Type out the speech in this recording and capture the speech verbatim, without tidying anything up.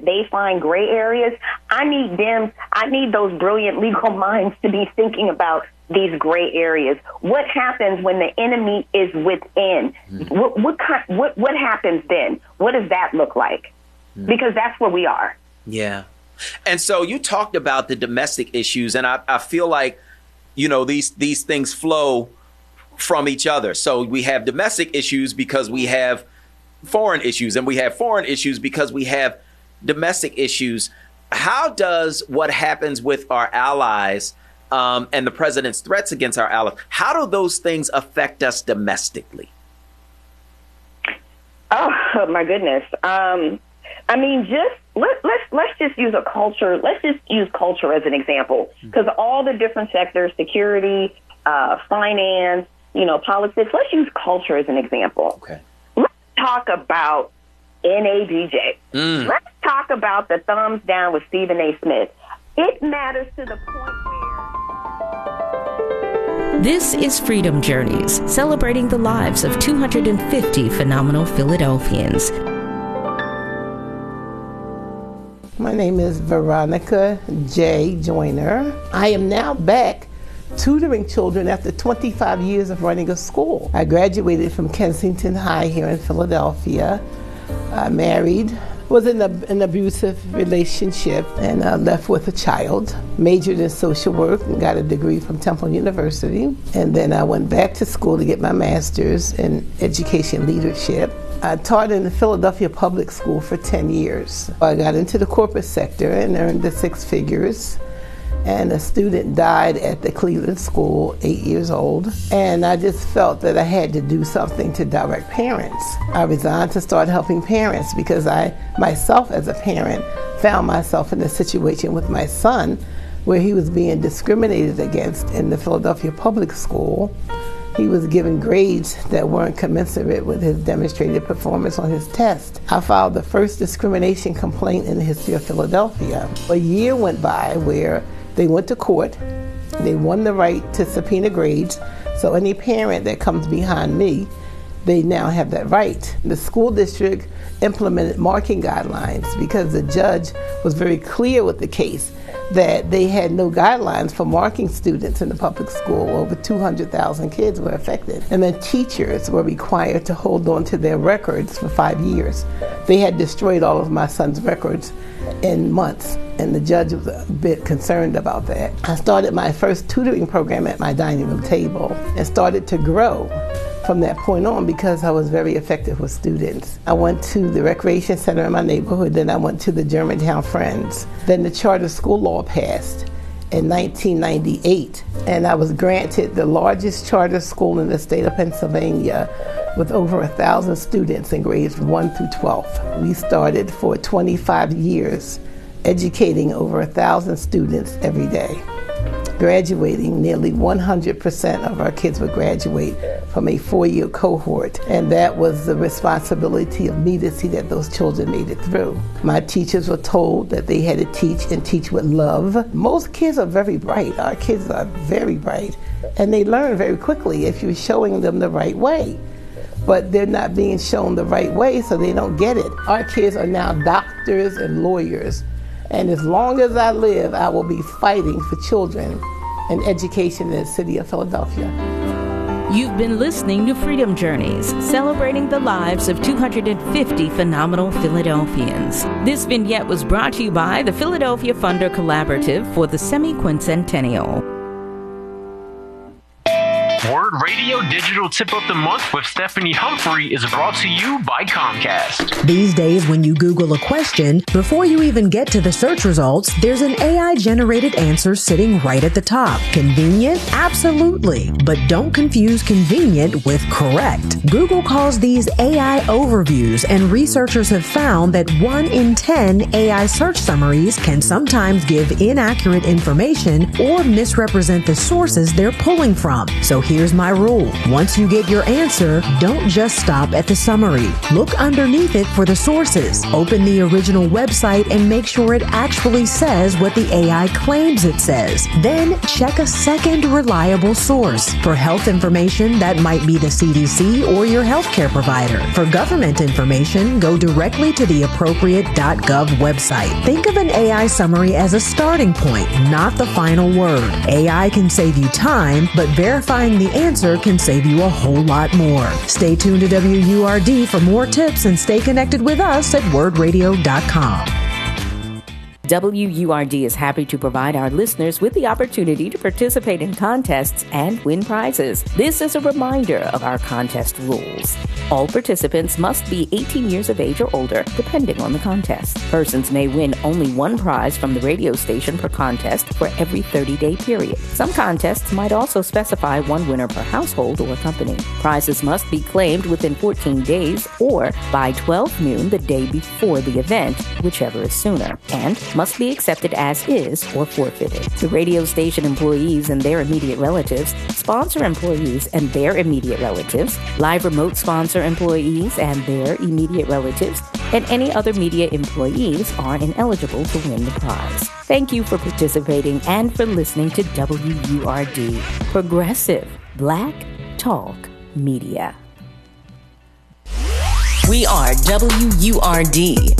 that they find gray areas, I need them, I need those brilliant legal minds to be thinking about these gray areas. What happens when the enemy is within? Mm. What, what, kind, what, what happens then? What does that look like? Mm. Because that's where we are. Yeah. And so you talked about the domestic issues, and I, I feel like, you know, these, these things flow from each other. So we have domestic issues because we have foreign issues, and we have foreign issues because we have domestic issues. How does what happens with our allies um, and the president's threats against our allies, how do those things affect us domestically? Oh, my goodness. Um, I mean, just let, let's let's just use a culture. Let's just use culture as an example, because all the different sectors, security, uh, finance, you know, politics, let's use culture as an example. Okay. Let's talk about N A B J. Mm. Let's talk about the thumbs down with Stephen A. Smith. It matters to the point where... This is Freedom Journeys, celebrating the lives of two hundred fifty phenomenal Philadelphians. My name is Veronica J. Joyner. I am now back tutoring children after twenty-five years of running a school. I graduated from Kensington High here in Philadelphia. I married, was in a, an abusive relationship, and uh, left with a child. Majored in social work and got a degree from Temple University. And then I went back to school to get my master's in education leadership. I taught in the Philadelphia Public School for ten years. I got into the corporate sector and earned the six figures. And a student died at the Cleveland School, eight years old. And I just felt that I had to do something to direct parents. I resigned to start helping parents because I, myself as a parent, found myself in a situation with my son where he was being discriminated against in the Philadelphia Public School. He was given grades that weren't commensurate with his demonstrated performance on his test. I filed the first discrimination complaint in the history of Philadelphia. A year went by where they went to court. They won the right to subpoena grades. So any parent that comes behind me, they now have that right. The school district implemented marking guidelines because the judge was very clear with the case that they had no guidelines for marking students in the public school. Over two hundred thousand kids were affected. And then teachers were required to hold on to their records for five years. They had destroyed all of my son's records in months, and the judge was a bit concerned about that. I started my first tutoring program at my dining room table and started to grow from that point on because I was very effective with students. I went to the recreation center in my neighborhood, then I went to the Germantown Friends. Then the charter school law passed in nineteen ninety-eight, and I was granted the largest charter school in the state of Pennsylvania with over a thousand students in grades one through twelve. We started for twenty-five years, educating over a thousand students every day. Graduating, nearly one hundred percent of our kids would graduate from a four-year cohort, and that was the responsibility of me to see that those children made it through. My teachers were told that they had to teach and teach with love. Most kids are very bright. Our kids are very bright, and they learn very quickly if you're showing them the right way. But they're not being shown the right way, so they don't get it. Our kids are now doctors and lawyers. And as long as I live, I will be fighting for children and education in the city of Philadelphia. You've been listening to Freedom Journeys, celebrating the lives of two hundred fifty phenomenal Philadelphians. This vignette was brought to you by the Philadelphia Funder Collaborative for the semi-quincentennial. Word Radio Digital Tip of the Month with Stephanie Humphrey is brought to you by Comcast. These days, when you Google a question, before you even get to the search results, there's an A I-generated answer sitting right at the top. Convenient? Absolutely. But don't confuse convenient with correct. Google calls these A I overviews, and researchers have found that one in ten A I search summaries can sometimes give inaccurate information or misrepresent the sources they're pulling from. So here's my my rule. Once you get your answer, don't just stop at the summary. Look underneath it for the sources. Open the original website and make sure it actually says what the A I claims it says. Then check a second reliable source. For health information, that might be the C D C or your healthcare provider. For government information, go directly to the appropriate .gov website. Think of an A I summary as a starting point, not the final word. A I can save you time, but verifying the answer can save you a whole lot more. Stay tuned to W U R D for more tips and stay connected with us at word radio dot com. W U R D is happy to provide our listeners with the opportunity to participate in contests and win prizes. This is a reminder of our contest rules. All participants must be eighteen years of age or older, depending on the contest. Persons may win only one prize from the radio station per contest for every thirty-day period. Some contests might also specify one winner per household or company. Prizes must be claimed within fourteen days or by twelve noon the day before the event, whichever is sooner, and must be accepted as is or forfeited. The radio station employees and their immediate relatives, sponsor employees and their immediate relatives, live remote sponsor employees and their immediate relatives, and any other media employees are ineligible to win the prize. Thank you for participating and for listening to W U R D, Progressive Black Talk Media. We are W U R D,